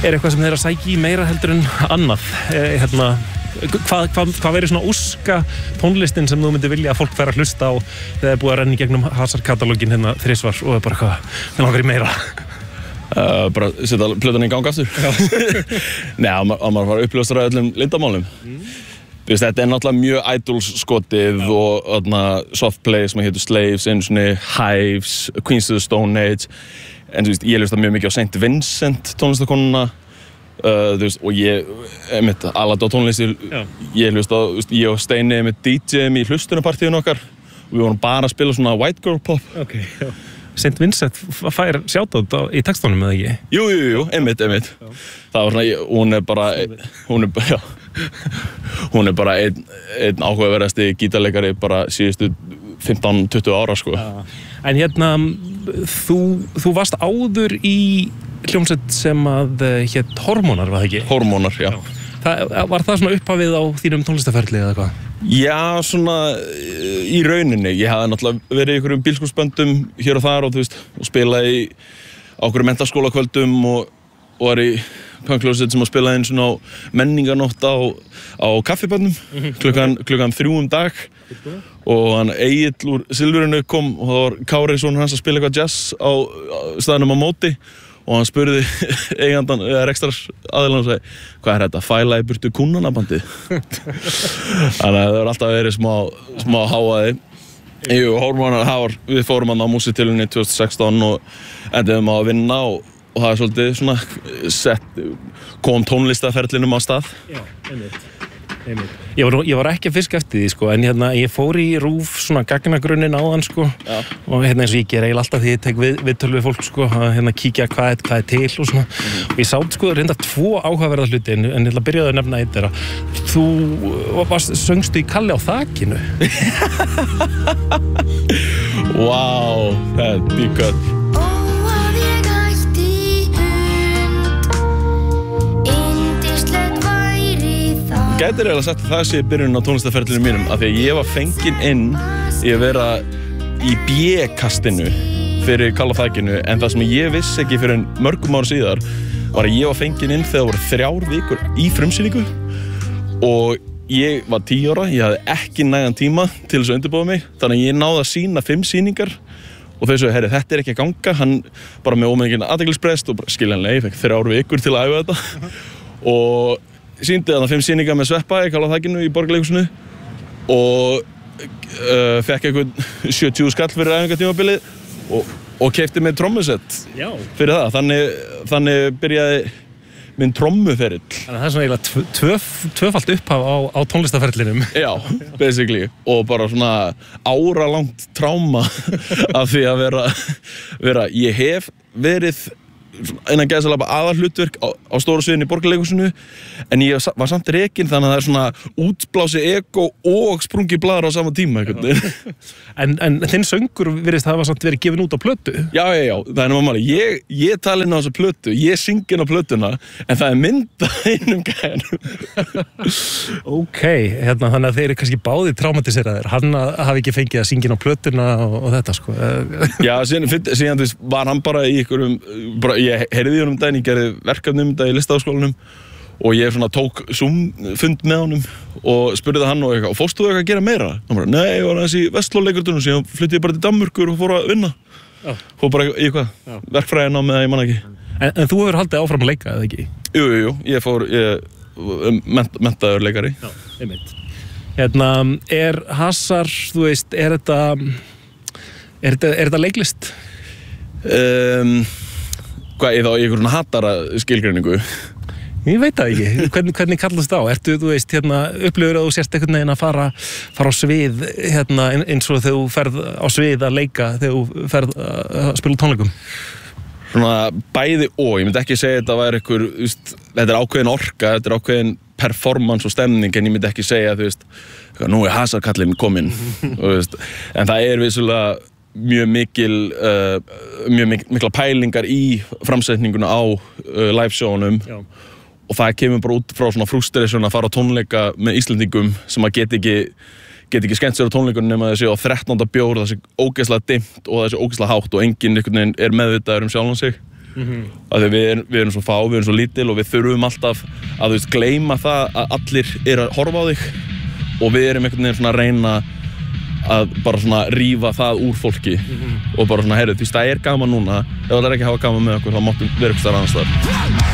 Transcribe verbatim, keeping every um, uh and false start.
er eitthvað sem þeir að sækja í meira heldur en annað eh, hérna, hvað, hvað, hvað verður svona úska tónlistin sem þú myndir vilja að fólk fær að hlusta á þegar það er búið að renna í gegnum Hazard-katalógin hérna þrisvar og bara hvað, það langar í meira uh, bara setja plötuna í gang aftur Nei, að maður fara að uppljóstra öllum lindamálum mm. Þú veist, þetta er náttúrulega mjög Idols-skotið ja. Og öðna, soft play sem heitir Slaves, einu svona Hives, Queens of the Stone Age en þú veist, ég hlusta mjög mikið á Saint Vincent tónlistakonuna uh, þú veist, og ég, einmitt, alveg á tónlisti ja. Ég hlusta, þú veist, ég og Steini með D J-um í hlustunarpartíðun okkar og við vorum bara að spila svona white girl pop okay, já. Saint Vincent fær shoutout í textunum eða ekki? Jú, jú, jú, einmitt, einmitt já. Það var svona, hún er bara hún er, já hún er bara einn, einn áhugaverðasti gítarleikari bara síðustu fimmtán til tuttugu ára sko. Ja. En hérna þú, þú varst áður í hljómsveit sem að hét Hormónar, var það ekki? Hormónar, já. já. Það, var það svona upphafið á þínum tónlistaferli eða hvað? Já, svona í rauninni. Ég hafði náttúrulega verið í einhverjum bílskúrsböndum hér og þar og þú veist, og spilaði í á einhverjum menntaskólakvöldum og, og var í punkljósið sem að spila einn svona á menningarnótt á, á kaffiböndum klukkan, klukkan þrjú um dag og hann Egill úr Silfurinu kom og það var Kári sonur hans að spila eitthvað jazz á, á staðnum á móti og hann spurði eigandan eða rekstrar aðilann og segi hvað er þetta, fæla í burtu kúnnanabandið þannig að það var alltaf verið smá, smá háaði Jú, Hormónar, við fórum hann á músíktilraunir tvö þúsund og sextán og endaðum á að vinna og og það er svolítið svona sett, kom tónlistaferlinum á stað. Já, einmitt, einmitt. Ég var, ég var ekki að fiska eftir því, sko, en hérna, ég fór í RÚV svona gagnagrunnin áðan, sko, Já. Og hérna eins og ég ger eiginlega alltaf því ég tek við, viðtöl við fólk, sko, að hérna kíkja hvað er, hvað er til og svona. Mm. Og ég sátt, sko, reynda tvo áhugaverða hluti, en, en ég ætla að byrja að nefna eitt þeirra. Þú varst, söngstu í Kalli á þakinu. Vá, það er dýrkött. Gætir eiginlega sagt að það sé byrjunin á tónlistaferlinu mínum af því að ég var fenginn inn í að vera í B-kastinu fyrir Kalla á þakinu en það sem ég vissi ekki fyrir mörgum ára síðar var að ég var fenginn inn þegar voru þrjár vikur í frumsýningu og ég var tíu ára, ég hafði ekki nægan tíma til þess að undirbúa mig þannig að ég náði að sýna fimm sýningar og þau svo, herri, þetta er ekki að ganga hann bara með ómengina athyglisbrest og bara skiljanlega, ég fekk þrjár vikur til að æfa þetta og sýndi þarna fimm sýningar með Sveppa í Kalla á þakinu í Borgarleikhúsinu og uh, fekk eitthvað sjötíu skall fyrir æfingatímabilið og, og keypti með trommusett fyrir það. Þannig, þannig byrjaði minn trommuferill. Þannig að það er svona eiginlega tvöf, tvöfalt upphaf á, á tónlistaferlinum. Já, basically. Og bara svona áralangt tráma af því að vera, vera ég hef verið innan gæðsalapa aðalhlutverk á, á stóra sviðinu í Borgarleikhúsinu en ég var samt rekinn þannig að það er svona útblási ego og sprungi blaðar á sama tíma en, en þinn söngur virðist hafa samt verið gefin út á plötu Já, já, já, það er náttúrulega máli ég, ég tala inn á þessa plötu, ég syng inn á plötuna en það er mynda einum gæðinum Ok, hérna, þannig að þeir eru kannski báðir traumatiseraðir hann hafi ekki fengið að syngja inn á plötuna og, og þetta sko Já, síðan, síðan var hann bara í einhverjum bara, ég heyrði í honum daginn, ég gerði verkefni um þetta í listaháskólanum og ég svona tók Zoom-fund með honum og spurði hann og eitthvað, og fórstu þú eitthvað að gera meira? Hann bara, nei, ég var aðeins í Vestló-leikritunum síðan flytti ég bara til Danmörkur og fór að vinna Já. Fór bara í eitthvað, verkfræðin á með að ég man ekki En, en þú hefur haldið áfram að leika, eða ekki? Jú, jú, jú, ég fór ég, ment, mentaður leikari Já, einmitt Hérna, er Hazard, þú veist, er þetta er þetta, er þetta leiklist? Um Hvað, ég þá í einhvern hatara skilgreiningu? Ég veit það ekki. Hvernig, hvernig kallast það á? Ertu, þú veist, hérna, upplifur að þú sérst einhvern veginn að fara, fara á svið, hérna, eins og þegar þú ferð á svið að leika, þegar þú ferð að spila tónleikum? Svona bæði og, ég myndi ekki segja að þetta væri einhver, þú veist, þetta er ákveðin orka, þetta er ákveðin performance og stemning, en ég myndi ekki segja, þú veist, nú er Hazard-kallinn kominn, þú veist, en það er vissulega mjög mikil uh, mjög mik mikla pælingar í framsetninguna á uh, live-sjónum og það kemur bara út frá svona frustration að fara á tónleika með Íslendingum sem að get ekki get ekki skemmt sér á tónleikunum nema þessi á þrettánda bjór, þessi ógeðslega dimmt og þessi ógeðslega hátt og enginn einhvern veginn er meðvitaður um sjálfan sig mm-hmm. af því við erum, við erum svo fá, við erum svo lítil og við þurfum alltaf að þú veist, gleyma það að allir eru að horfa á þig og við erum einhvern veginn svona að reyna að bara svona rífa það úr fólki mm-hmm. og bara svona, heyrðu, því það er gaman núna ef það er ekki að hafa gaman með okkur, þá máttum vera ykkur starf annars þar